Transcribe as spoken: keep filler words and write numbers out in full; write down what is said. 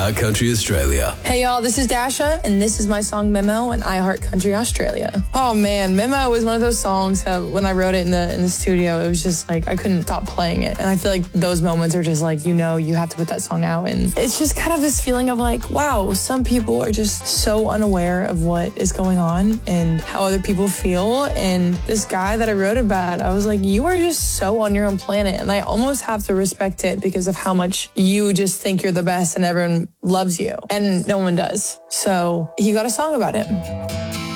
iHeart Country Australia. Hey y'all, this is Dasha, and this is my song Memo in iHeart Country Australia. Oh man, Memo was one of those songs that when I wrote it in the in the studio, it was just like I couldn't stop playing it. And I feel like those moments are just like, you know, you have to put that song out. And it's just kind of this feeling of like, wow, some people are just so unaware of what is going on and how other people feel. And this guy that I wrote about, I was like, you are just so on your own planet. And I almost have to respect it because of how much you just think you're the best and everyone loves you. And no one does. So he got a song about it.